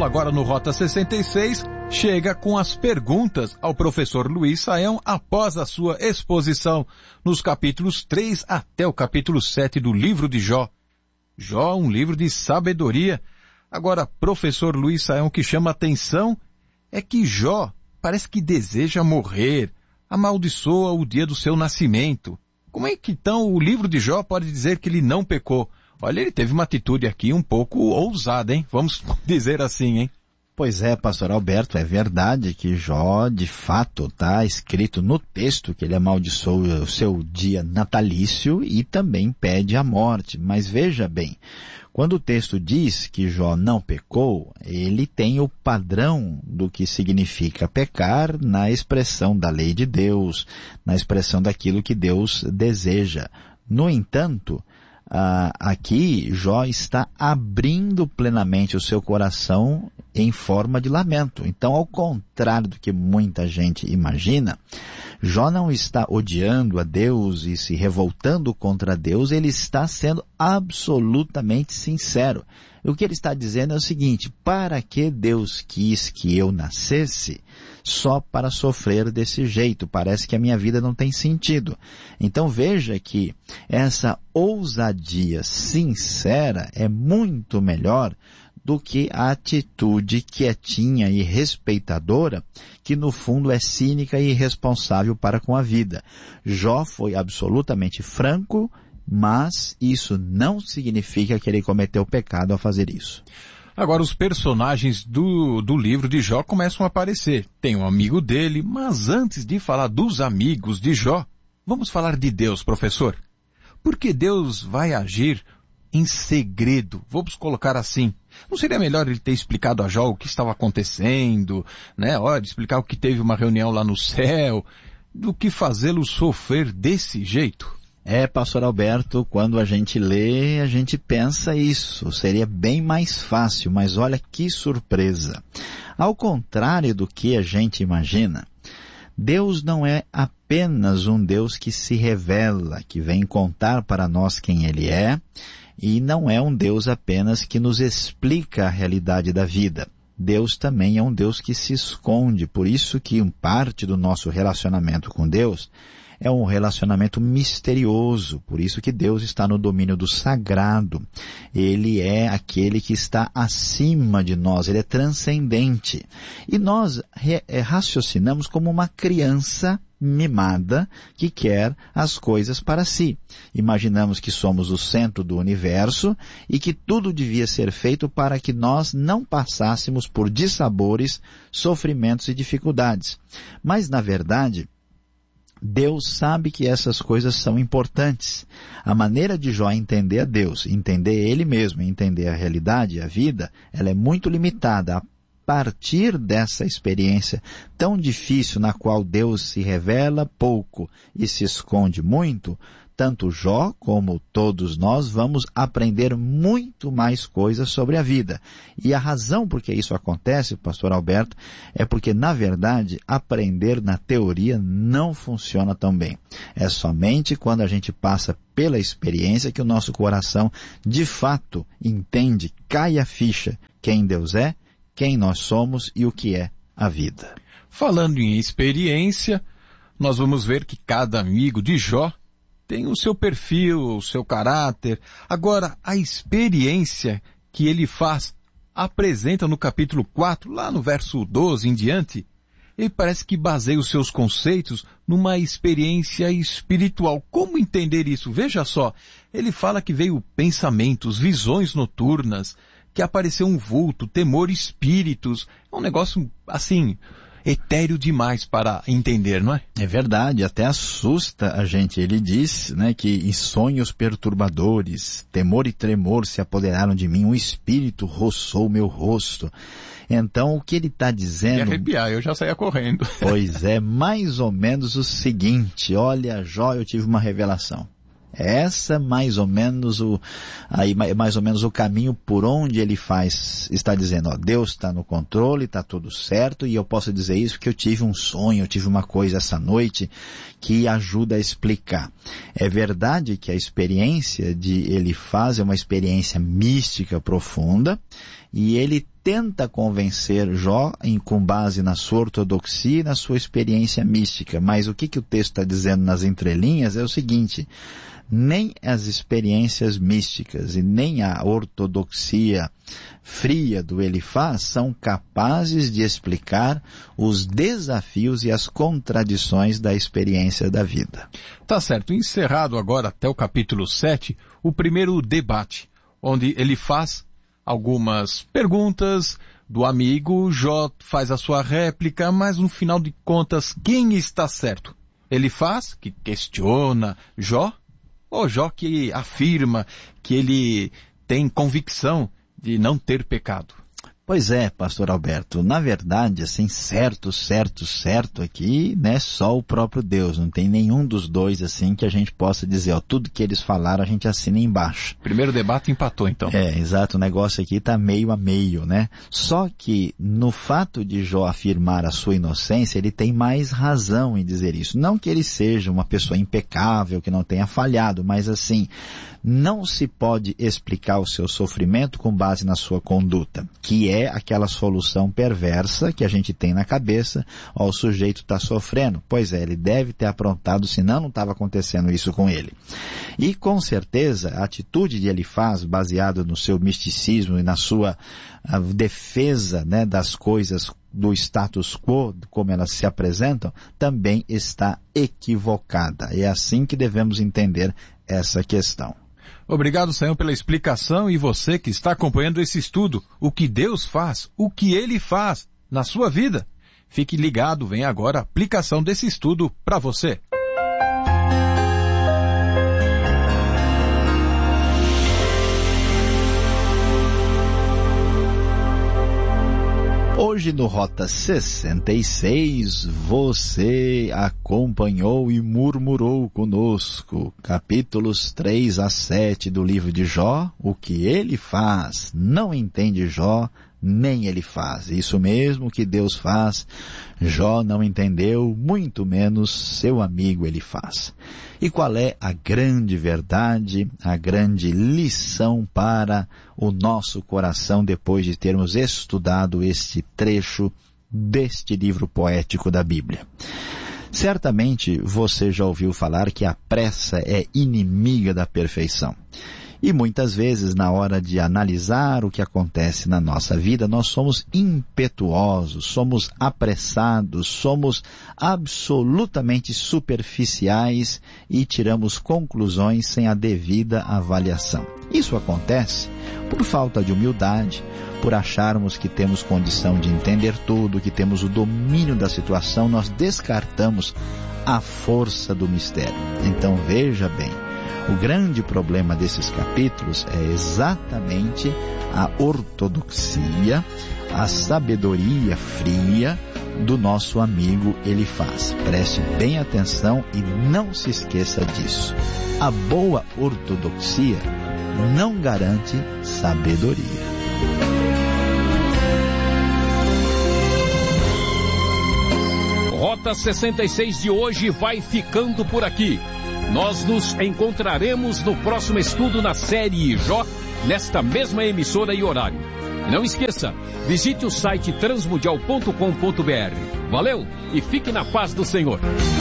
Paulo, agora no Rota 66, chega com as perguntas ao professor Luiz Saião após a sua exposição nos capítulos 3 até o capítulo 7 do livro de Jó. Jó, um livro de sabedoria. Agora, professor Luiz Saião, o que chama a atenção é que Jó parece que deseja morrer, amaldiçoa o dia do seu nascimento. Como é que então o livro de Jó pode dizer que ele não pecou? Olha, ele teve uma atitude aqui um pouco ousada, hein? Vamos dizer assim, hein? Pois é, pastor Alberto, é verdade que Jó, de fato, está escrito no texto que ele amaldiçoa o seu dia natalício e também pede a morte. Mas veja bem, quando o texto diz que Jó não pecou, ele tem o padrão do que significa pecar na expressão da lei de Deus, na expressão daquilo que Deus deseja. No entanto, aqui Jó está abrindo plenamente o seu coração em forma de lamento. Então, ao contrário do que muita gente imagina, Jó não está odiando a Deus e se revoltando contra Deus, ele está sendo absolutamente sincero. O que ele está dizendo é o seguinte: para que Deus quis que eu nascesse só para sofrer desse jeito? Parece que a minha vida não tem sentido. Então veja que essa ousadia sincera é muito melhor do que a atitude quietinha e respeitadora, que no fundo é cínica e irresponsável para com a vida. Jó foi absolutamente franco, mas isso não significa que ele cometeu pecado ao fazer isso. Agora, os personagens do livro de Jó começam a aparecer. Tem um amigo dele, mas antes de falar dos amigos de Jó, vamos falar de Deus, professor. Porque Deus vai agir em segredo, vamos colocar assim. Não seria melhor ele ter explicado a Jó o que estava acontecendo, né? Olha, explicar o que teve uma reunião lá no céu, do que fazê-lo sofrer desse jeito? Pastor Alberto, quando a gente lê, a gente pensa isso. Seria bem mais fácil, mas olha que surpresa. Ao contrário do que a gente imagina, Deus não é apenas um Deus que se revela, que vem contar para nós quem Ele é, e não é um Deus apenas que nos explica a realidade da vida. Deus também é um Deus que se esconde. Por isso que parte do nosso relacionamento com Deus é um relacionamento misterioso. Por isso que Deus está no domínio do sagrado. Ele é aquele que está acima de nós. Ele é transcendente. E nós raciocinamos como uma criança mimada que quer as coisas para si. Imaginamos que somos o centro do universo e que tudo devia ser feito para que nós não passássemos por dissabores, sofrimentos e dificuldades. Mas, na verdade, Deus sabe que essas coisas são importantes. A maneira de Jó entender a Deus, entender ele mesmo, entender a realidade e a vida, ela é muito limitada. A partir dessa experiência tão difícil na qual Deus se revela pouco e se esconde muito, tanto Jó como todos nós vamos aprender muito mais coisas sobre a vida. E a razão por que isso acontece, pastor Alberto, é porque, na verdade, aprender na teoria não funciona tão bem. É somente quando a gente passa pela experiência que o nosso coração, de fato, entende, cai a ficha quem Deus é, quem nós somos e o que é a vida. Falando em experiência, nós vamos ver que cada amigo de Jó tem o seu perfil, o seu caráter. Agora, a experiência que ele faz, apresenta no capítulo 4, lá no verso 12 em diante, ele parece que baseia os seus conceitos numa experiência espiritual. Como entender isso? Veja só, ele fala que veio pensamentos, visões noturnas, que apareceu um vulto, temor, espíritos. É um negócio, assim, etéreo demais para entender, não é? É verdade, até assusta a gente. Ele diz, né, que em sonhos perturbadores, temor e tremor se apoderaram de mim, um espírito roçou meu rosto. Então, o que ele está dizendo... Ia arrepiar, eu já saía correndo. Pois é, mais ou menos o seguinte: olha, Jó, eu tive uma revelação. Essa mais ou menos o caminho por onde ele está dizendo, ó, Deus está no controle, está tudo certo, e eu posso dizer isso porque eu tive um sonho, eu tive uma coisa essa noite que ajuda a explicar. É verdade que a experiência de ele faz é uma experiência mística profunda, e ele tenta convencer Jó com base na sua ortodoxia e na sua experiência mística. Mas o que o texto está dizendo nas entrelinhas é o seguinte: nem as experiências místicas e nem a ortodoxia fria do Elifaz são capazes de explicar os desafios e as contradições da experiência da vida. Tá certo. Encerrado agora até o capítulo 7, o primeiro debate, onde ele faz algumas perguntas do amigo, Jó faz a sua réplica, mas no final de contas, quem está certo? Elifaz, que questiona Jó, ou Jó que afirma que ele tem convicção de não ter pecado? Pois é, pastor Alberto, na verdade, assim, certo aqui, né, só o próprio Deus, não tem nenhum dos dois, assim, que a gente possa dizer, ó, tudo que eles falaram a gente assina embaixo. Primeiro debate empatou, então. É, exato, o negócio aqui tá meio a meio, né? Só que, no fato de Jó afirmar a sua inocência, ele tem mais razão em dizer isso. Não que ele seja uma pessoa impecável, que não tenha falhado, mas assim, não se pode explicar o seu sofrimento com base na sua conduta, que é aquela solução perversa que a gente tem na cabeça. Ó, o sujeito está sofrendo. Pois é, ele deve ter aprontado, senão não estava acontecendo isso com ele. E com certeza, a atitude de Elifaz, baseada no seu misticismo e na sua defesa, né, das coisas do status quo, como elas se apresentam, também está equivocada. É assim que devemos entender essa questão. Obrigado, Senhor, pela explicação, e você que está acompanhando esse estudo, o que Deus faz, o que Ele faz na sua vida. Fique ligado, vem agora a aplicação desse estudo para você. Hoje no Rota 66, você acompanhou e murmurou conosco capítulos 3 a 7 do livro de Jó. O que ele faz, não entende Jó, nem ele faz. Isso mesmo que Deus faz, Jó não entendeu, muito menos seu amigo ele faz. E qual é a grande verdade, a grande lição para o nosso coração depois de termos estudado este trecho deste livro poético da Bíblia? Certamente você já ouviu falar que a pressa é inimiga da perfeição. E muitas vezes, na hora de analisar o que acontece na nossa vida, nós somos impetuosos, somos apressados, somos absolutamente superficiais e tiramos conclusões sem a devida avaliação. Isso acontece por falta de humildade, por acharmos que temos condição de entender tudo, que temos o domínio da situação, nós descartamos a força do mistério. Então veja bem, o grande problema desses capítulos é exatamente a ortodoxia, a sabedoria fria do nosso amigo Elifaz. Preste bem atenção e não se esqueça disso. A boa ortodoxia não garante sabedoria. Rota 66 de hoje vai ficando por aqui. Nós nos encontraremos no próximo estudo na série Jó, nesta mesma emissora e horário. E não esqueça, visite o site transmundial.com.br. Valeu e fique na paz do Senhor.